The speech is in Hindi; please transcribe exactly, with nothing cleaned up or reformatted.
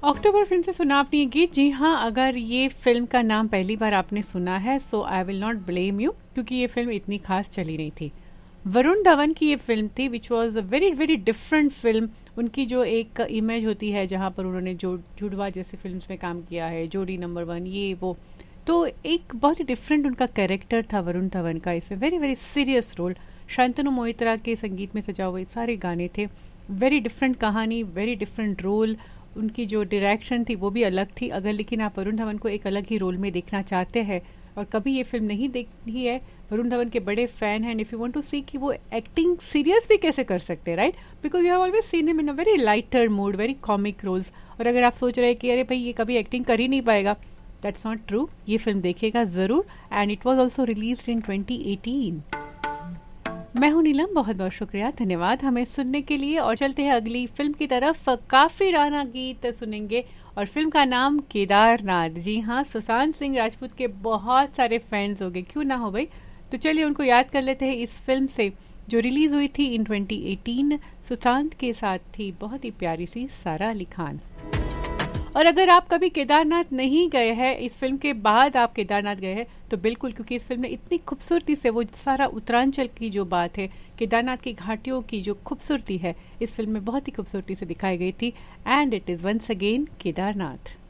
अक्टूबर फिल्म से सुना आपने ये गीत। जी हाँ, अगर ये फिल्म का नाम पहली बार आपने सुना है सो I will not blame you, क्योंकि ये फिल्म इतनी खास चली नहीं थी। वरुण धवन की ये फिल्म थी which was a very very different film. उनकी जो एक इमेज होती है जहाँ पर उन्होंने जो जुड़वा जैसे फिल्म में काम किया है, जोड़ी नंबर वन, ये वो, तो एक बहुत ही डिफरेंट उनका कैरेक्टर था वरुण धवन का। इसे very very serious role, Shantanu Moitra के संगीत में सजा हुए सारे गाने थे। वेरी डिफरेंट कहानी, वेरी डिफरेंट रोल। उनकी जो डायरेक्शन थी वो भी अलग थी। अगर लेकिन आप वरुण धवन को एक अलग ही रोल में देखना चाहते हैं और कभी ये फिल्म नहीं देखी है, वरुण धवन के बड़े फैन हैं, इफ यू वांट टू सी कि वो एक्टिंग सीरियस भी कैसे कर सकते हैं, right, because you have always seen him in a very lighter mood, very comic roles. और अगर आप सोच रहे हैं कि अरे भाई ये कभी एक्टिंग कर ही नहीं पाएगा, दैट्स नॉट ट्रू। ये फिल्म देखिएगा ज़रूर। And it was also release in twenty eighteen. मैं हूं नीलम, बहुत बहुत शुक्रिया, धन्यवाद हमें सुनने के लिए। और चलते हैं अगली फिल्म की तरफ। काफी राना गीत सुनेंगे और फिल्म का नाम केदारनाथ। जी हाँ, सुशांत सिंह राजपूत के बहुत सारे फैंस हो गए, क्यों ना हो भाई। तो चलिए उनको याद कर लेते हैं इस फिल्म से जो रिलीज हुई थी इन ट्वेंटी एटीन। सुशांत के साथ थी बहुत ही प्यारी सी सारा अली खान। और अगर आप कभी केदारनाथ नहीं गए हैं, इस फिल्म के बाद आप केदारनाथ गए हैं, तो बिल्कुल, क्योंकि इस फिल्म में इतनी खूबसूरती से वो सारा उत्तरांचल की जो बात है, केदारनाथ की घाटियों की जो खूबसूरती है, इस फिल्म में बहुत ही खूबसूरती से दिखाई गई थी। And it is once again Kedarnath.